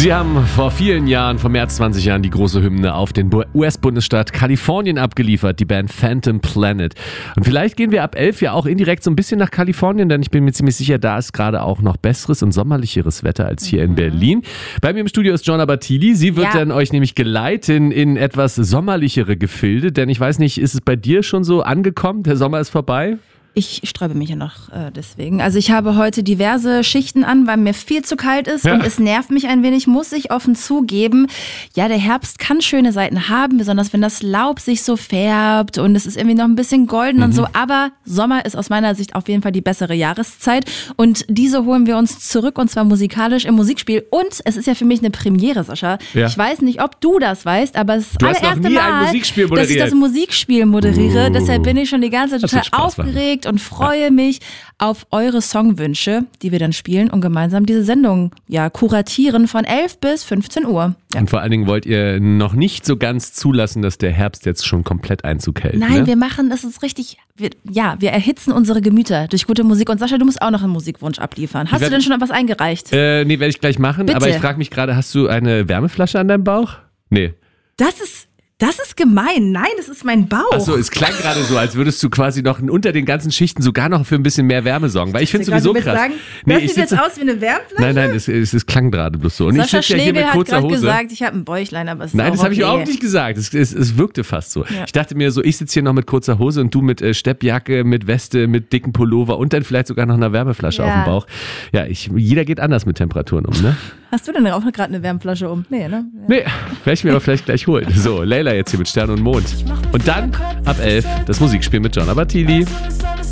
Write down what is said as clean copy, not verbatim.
Sie haben vor vielen Jahren, vor mehr als 20 Jahren, die große Hymne auf den US-Bundesstaat Kalifornien abgeliefert, die Band Phantom Planet. Und vielleicht gehen wir ab 11 ja auch indirekt so ein bisschen nach Kalifornien, denn ich bin mir ziemlich sicher, da ist gerade auch noch besseres und sommerlicheres Wetter als hier in Berlin. Bei mir im Studio ist Gianna Battili. Sie wird dann euch nämlich geleiten in etwas sommerlichere Gefilde, denn ich weiß nicht, ist es bei dir schon so angekommen? Der Sommer ist vorbei? Ich sträube mich ja noch deswegen. Also ich habe heute diverse Schichten an, weil mir viel zu kalt ist und es nervt mich ein wenig, muss ich offen zugeben. Ja, der Herbst kann schöne Seiten haben, besonders wenn das Laub sich so färbt und es ist irgendwie noch ein bisschen golden und so. Aber Sommer ist aus meiner Sicht auf jeden Fall die bessere Jahreszeit und diese holen wir uns zurück und zwar musikalisch im Musikspiel. Und es ist ja für mich eine Premiere, Sascha. Ja. Ich weiß nicht, ob du das weißt, aber es ist das allererste Mal, dass ich das Musikspiel moderiere. Deshalb bin ich schon die ganze Zeit total aufgeregt und freue mich auf eure Songwünsche, die wir dann spielen und gemeinsam diese Sendung kuratieren von 11 bis 15 Uhr. Ja. Und vor allen Dingen wollt ihr noch nicht so ganz zulassen, dass der Herbst jetzt schon komplett Einzug hält. Nein, wir machen, das ist richtig, wir erhitzen unsere Gemüter durch gute Musik. Und Sascha, du musst auch noch einen Musikwunsch abliefern. Hast du denn schon was eingereicht? Nee, werde ich gleich machen. Bitte? Aber ich frage mich gerade, hast du eine Wärmeflasche an deinem Bauch? Nee. Das ist gemein. Nein, das ist mein Bauch. Achso, es klang gerade so, als würdest du quasi noch unter den ganzen Schichten sogar noch für ein bisschen mehr Wärme sorgen. Weil ich finde es sowieso krass. Das sieht jetzt aus wie eine Wärmflasche? Nein, es klang gerade bloß so. Und Sascha ich sitze ja hier mit kurzer Hose. Hat gesagt, ich habe ein Bäuchlein, aber es ist Nein, das habe ich okay. auch nicht gesagt. Es wirkte fast so. Ja. Ich dachte mir so, ich sitze hier noch mit kurzer Hose und du mit Steppjacke, mit Weste, mit dicken Pullover und dann vielleicht sogar noch einer Wärmeflasche auf dem Bauch. Ja, jeder geht anders mit Temperaturen um, ne? Hast du denn auch gerade eine Wärmflasche um? Nee, ne? Ja. Nee, werde ich mir aber vielleicht gleich holen. So, Leila jetzt hier mit Stern und Mond. Und dann ab 11 das Musikspiel mit Gianna Battili.